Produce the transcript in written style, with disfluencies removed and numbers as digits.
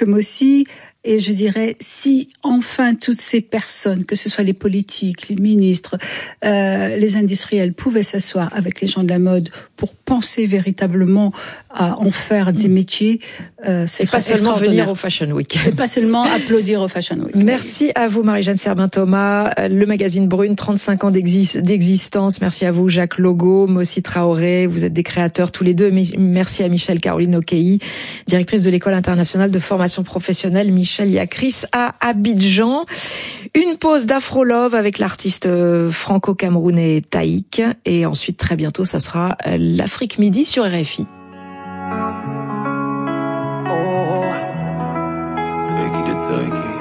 que Mossy. Et je dirais, si enfin toutes ces personnes, que ce soit les politiques, les ministres, les industriels, pouvaient s'asseoir avec les gens de la mode pour penser véritablement à en faire des métiers, et pas seulement venir au Fashion Week. Et pas seulement applaudir au Fashion Week. Merci à vous Marie-Jeanne Serbin-Thomas, le magazine Brune, 35 ans d'existence. Merci à vous Jacques Logo, Mossy Traoré, vous êtes des créateurs tous les deux. Merci à Michel Caroline Okei, directrice de l'École internationale de formation professionnelle Michel Yacris à Abidjan. Une pause d'Afro Love avec l'artiste franco-camerounais Taïk. Et ensuite, très bientôt, ça sera l'Afrique Midi sur RFI.